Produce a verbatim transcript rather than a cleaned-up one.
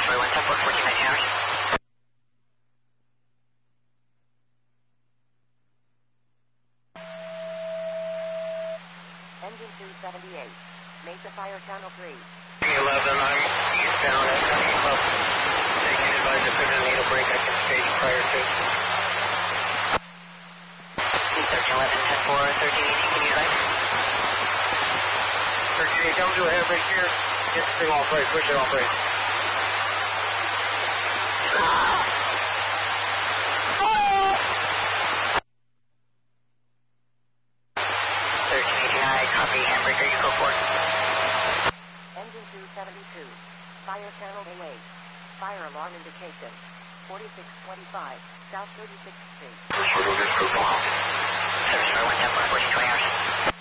Sorry, one ten four, fourteen nineteen hours. Engine two seventy-eight. Mesa Fire Channel three. eleven, I'm eastbound at Country Club. They can advise to put in a needle break. I can stage prior to. thirteen eleven, ten four, thirteen eighteen, can you advise? thirteen eight, come to a head right here. Get the thing off right, push it off right. thirteen eighty-nine, copy, handbreaker, you go for it. Engine two seventy-two. Fire Channel eight. Fire alarm indication. forty-six twenty-five, South thirty-sixth Street. Service one ten four, fourteen twenty hours.